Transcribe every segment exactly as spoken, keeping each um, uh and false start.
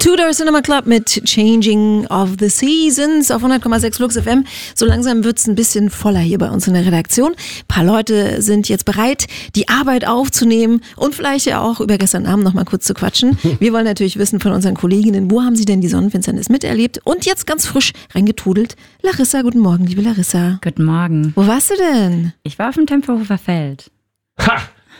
Two-Door Cinema Club mit Changing of the Seasons auf hundert Komma sechs Flux F M. So langsam wird es ein bisschen voller hier bei uns in der Redaktion. Ein paar Leute sind jetzt bereit, die Arbeit aufzunehmen und vielleicht ja auch über gestern Abend noch mal kurz zu quatschen. Wir wollen natürlich wissen von unseren Kolleginnen, wo haben sie denn die Sonnenfinsternis miterlebt? Und jetzt ganz frisch reingetudelt. Larissa, guten Morgen, liebe Larissa. Guten Morgen. Wo warst du denn? Ich war auf dem Tempelhofer Feld. Ha!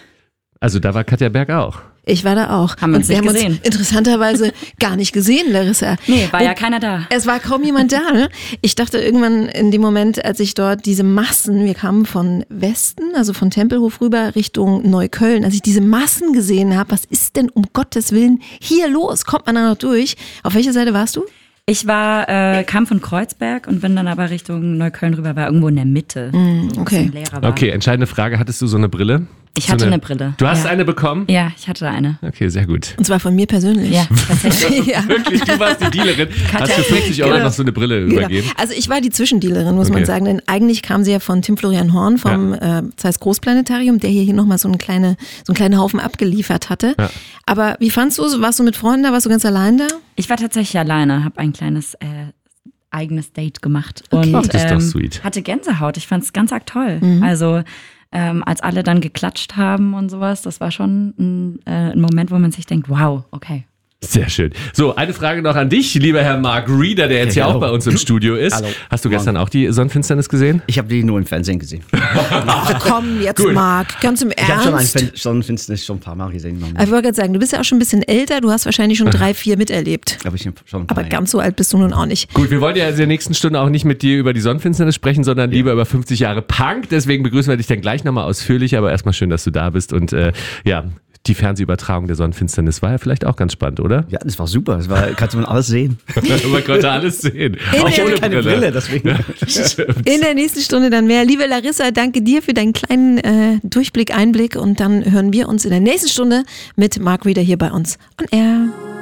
Also da war Katja Berg auch. Ich war da auch. Haben wir uns und wir nicht haben gesehen. uns interessanterweise gar nicht gesehen, Larissa. Nee, war und ja keiner da. Es war kaum jemand da. Ne? Ich dachte irgendwann in dem Moment, als ich dort diese Massen, wir kamen von Westen, also von Tempelhof rüber Richtung Neukölln, als ich diese Massen gesehen habe, was ist denn um Gottes Willen hier los? Kommt man da noch durch? Auf welcher Seite warst du? Ich war, äh, kam von Kreuzberg und bin dann aber Richtung Neukölln rüber, war irgendwo in der Mitte. Mm, wo okay. es ein Leerer war. Okay, entscheidende Frage. Hattest du so eine Brille? Ich so hatte eine, eine Brille. Du hast ja. eine bekommen? Ja, ich hatte eine. Okay, sehr gut. Und zwar von mir persönlich. Ja, tatsächlich. Ja. Wirklich, du warst die Dealerin. Hast für fünfzig Euro Genau. noch so eine Brille Genau. übergeben? Also ich war die Zwischendealerin, muss Okay. man sagen, denn eigentlich kam sie ja von Tim Florian Horn vom Ja. äh, Zeiss Großplanetarium, der hier, hier nochmal so, eine kleine, so einen kleinen Haufen abgeliefert hatte. Ja. Aber wie fandst du es? Warst du mit Freunden da? Warst du ganz allein da? Ich war tatsächlich alleine, habe ein kleines äh, eigenes Date gemacht. Okay. Und Ach, das ist doch ähm, sweet. hatte Gänsehaut. Ich fand es ganz arg toll. Mhm. Also ähm, als alle dann geklatscht haben und sowas, das war schon ein, äh, ein Moment, wo man sich denkt, wow, okay. Sehr schön. So, eine Frage noch an dich, lieber Herr Mark Reeder, der jetzt Ja, ja auch hallo. bei uns im Studio ist. Hallo. Hast du Morgen. gestern auch die Sonnenfinsternis gesehen? Ich habe die nur im Fernsehen gesehen. Ach komm, jetzt Gut. Marc, ganz im Ich habe schon ein Ernst. Fen- Sonnenfinsternis schon ein paar Mal gesehen. Ich wollte gerade sagen, du bist ja auch schon ein bisschen älter, du hast wahrscheinlich schon drei, vier miterlebt. Habe ich schon ein paar, Aber ganz so alt bist du nun auch nicht. Gut, wir wollen ja in der nächsten Stunde auch nicht mit dir über die Sonnenfinsternis sprechen, sondern lieber über fünfzig Jahre Punk. Deswegen begrüßen wir dich dann gleich nochmal ausführlich. Aber erstmal schön, dass du da bist. Und äh, ja, die Fernsehübertragung der Sonnenfinsternis war ja vielleicht auch ganz spannend, oder? Ja, das war super. Das war, kannst man alles sehen. Man konnte alles sehen. In Auch der- ohne Keine Brille, deswegen. Stimmt. In der nächsten Stunde dann mehr. Liebe Larissa, danke dir für deinen kleinen äh, Durchblick, Einblick und dann hören wir uns in der nächsten Stunde mit Mark Reeder hier bei uns on Air.